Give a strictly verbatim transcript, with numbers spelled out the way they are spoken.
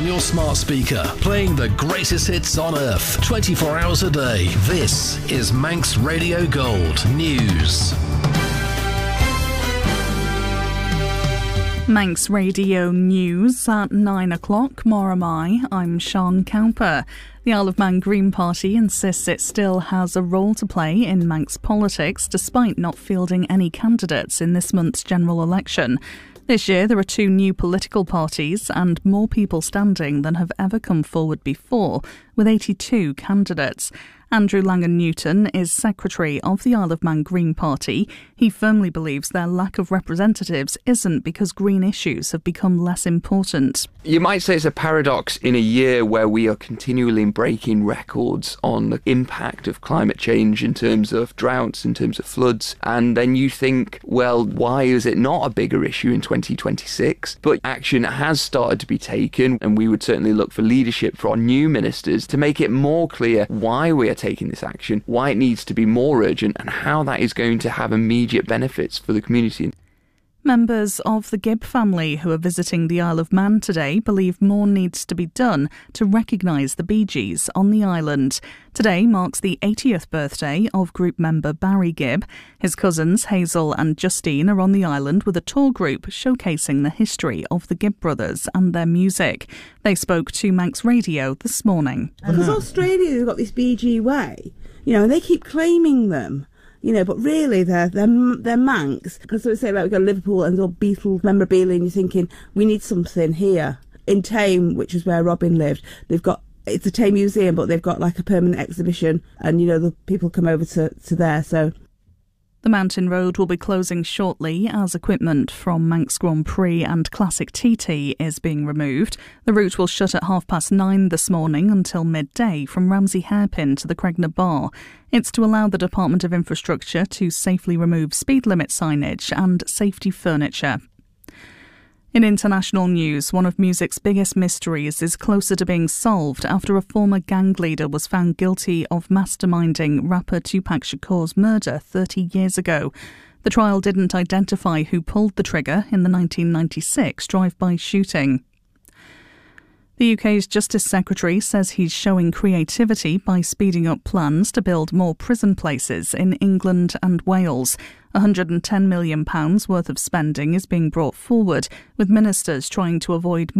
on your smart speaker, playing the greatest hits on earth, twenty-four hours a day. This is Manx Radio Gold News. Manx Radio News at nine o'clock. Moramai, I'm Sean Cowper. The Isle of Man Green Party insists it still has a role to play in Manx politics despite not fielding any candidates in this month's general election. This year there are two new political parties and more people standing than have ever come forward before, with eighty-two candidates. Andrew Langan-Newton is secretary of the Isle of Man Green Party. He firmly believes their lack of representatives isn't because green issues have become less important. You might say it's a paradox in a year where we are continually breaking records on the impact of climate change in terms of droughts, in terms of floods, and then you think, well, why is it not a bigger issue in twenty twenty-six? But action has started to be taken, and we would certainly look for leadership for our new ministers to make it more clear why we are taking this action, why it needs to be more urgent, and how that is going to have immediate benefits for the community. Members of the Gibb family who are visiting the Isle of Man today believe more needs to be done to recognise the Bee Gees on the island. Today marks the eightieth birthday of group member Barry Gibb. His cousins Hazel and Justine are on the island with a tour group showcasing the history of the Gibb brothers and their music. They spoke to Manx Radio this morning. Because Australia have got this B G way, you know, and they keep claiming them. You know, but really they're, they're, they're Manx. Because they say, like, we've got Liverpool and all Beatles memorabilia, and you're thinking, we need something here. In Tame, which is where Robin lived, they've got, it's a Tame museum, but they've got like a permanent exhibition, and, you know, the people come over to, to there, so... The Mountain Road will be closing shortly as equipment from Manx Grand Prix and Classic T T is being removed. The route will shut at half past nine this morning until midday from Ramsey Hairpin to the Cregna Bar. It's to allow the Department of Infrastructure to safely remove speed limit signage and safety furniture. In international news, one of music's biggest mysteries is closer to being solved after a former gang leader was found guilty of masterminding rapper Tupac Shakur's murder thirty years ago. The trial didn't identify who pulled the trigger in the nineteen ninety-six drive-by shooting. The U K's Justice Secretary says he's showing creativity by speeding up plans to build more prison places in England and Wales. one hundred ten million pounds worth of spending is being brought forward, with ministers trying to avoid